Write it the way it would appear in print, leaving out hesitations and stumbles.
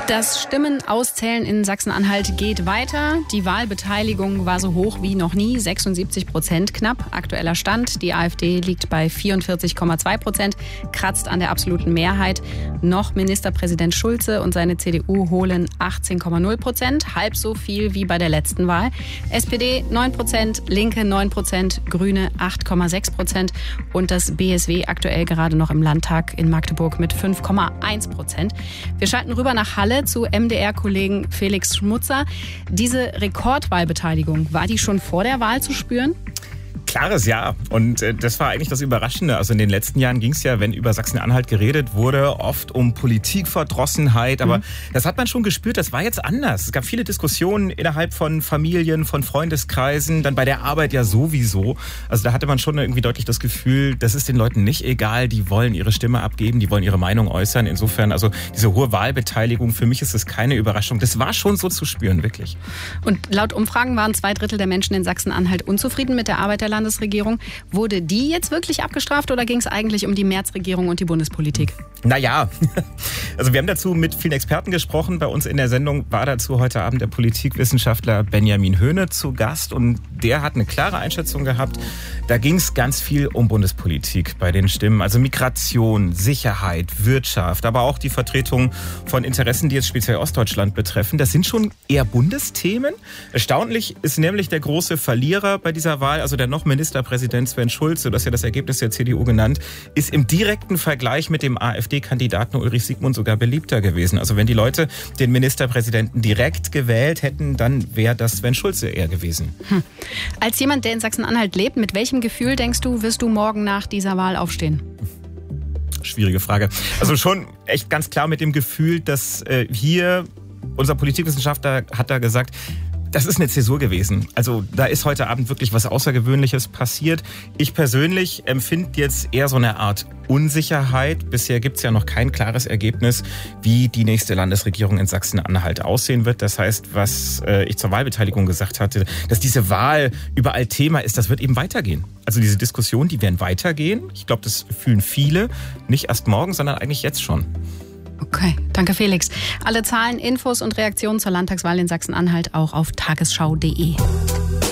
Das Stimmenauszählen in Sachsen-Anhalt geht weiter. Die Wahlbeteiligung war so hoch wie noch nie, 76% knapp. Aktueller Stand, die AfD liegt bei 44,2%, kratzt an der absoluten Mehrheit. Noch Ministerpräsident Schulze und seine CDU holen 18,0%, halb so viel wie bei der letzten Wahl. SPD 9%, Linke 9%, Grüne 8,6% und das BSW aktuell gerade noch im Landtag in Magdeburg mit 5,1%. Wir schalten rüber nach Halle zu MDR-Kollegen Felix Schmutzer. Diese Rekordwahlbeteiligung, war die schon vor der Wahl zu spüren? Klares Ja. Und das war eigentlich das Überraschende. Also in den letzten Jahren ging es ja, wenn über Sachsen-Anhalt geredet wurde, oft um Politikverdrossenheit. Aber das hat man schon gespürt, das war jetzt anders. Es gab viele Diskussionen innerhalb von Familien, von Freundeskreisen, dann bei der Arbeit ja sowieso. Also da hatte man schon irgendwie deutlich das Gefühl, das ist den Leuten nicht egal. Die wollen ihre Stimme abgeben, die wollen ihre Meinung äußern. Insofern, also diese hohe Wahlbeteiligung, für mich ist das keine Überraschung. Das war schon so zu spüren, wirklich. Und laut Umfragen waren 2/3 der Menschen in Sachsen-Anhalt unzufrieden mit der Arbeit der Landesregierung. Wurde die jetzt wirklich abgestraft oder ging es eigentlich um die Merz-Regierung und die Bundespolitik? Naja, also wir haben dazu mit vielen Experten gesprochen. Bei uns in der Sendung war dazu heute Abend der Politikwissenschaftler Benjamin Höhne zu Gast und der hat eine klare Einschätzung gehabt. Da ging es ganz viel um Bundespolitik bei den Stimmen, also Migration, Sicherheit, Wirtschaft, aber auch die Vertretung von Interessen, die jetzt speziell Ostdeutschland betreffen. Das sind schon eher Bundesthemen. Erstaunlich ist nämlich der große Verlierer bei dieser Wahl, also der noch Ministerpräsident Sven Schulze, das ist ja das Ergebnis der CDU genannt, ist im direkten Vergleich mit dem AfD-Kandidaten Ulrich Siegmund sogar beliebter gewesen. Also wenn die Leute den Ministerpräsidenten direkt gewählt hätten, dann wäre das Sven Schulze eher gewesen. Als jemand, der in Sachsen-Anhalt lebt, mit welchem Gefühl, denkst du, wirst du morgen nach dieser Wahl aufstehen? Schwierige Frage. Also schon echt ganz klar mit dem Gefühl, dass hier unser Politikwissenschaftler hat da gesagt, das ist eine Zäsur gewesen. Also da ist heute Abend wirklich was Außergewöhnliches passiert. Ich persönlich empfinde jetzt eher so eine Art Unsicherheit. Bisher gibt es ja noch kein klares Ergebnis, wie die nächste Landesregierung in Sachsen-Anhalt aussehen wird. Das heißt, was ich zur Wahlbeteiligung gesagt hatte, dass diese Wahl überall Thema ist, das wird eben weitergehen. Also diese Diskussionen, die werden weitergehen. Ich glaube, das fühlen viele. Nicht erst morgen, sondern eigentlich jetzt schon. Okay, danke Felix. Alle Zahlen, Infos und Reaktionen zur Landtagswahl in Sachsen-Anhalt auch auf tagesschau.de.